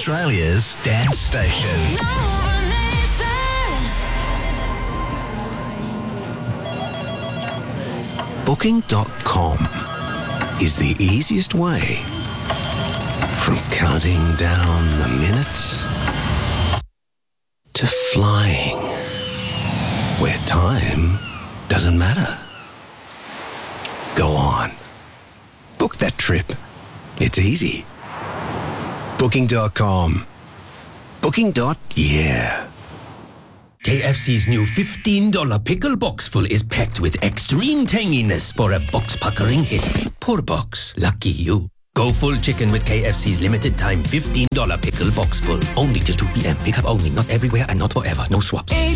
Australia's dance station. Booking.com is the easiest way from counting down the minutes to flying where time doesn't matter. Go on. Book that trip. It's easy. Booking.com. Booking.yeah. KFC's new $15 pickle box full is packed with extreme tanginess for a box-puckering hit. Poor box. Lucky you. Go full chicken with KFC's limited time $15 pickle box full. Only till 2 p.m. Pick up only. Not everywhere and not forever. No swaps.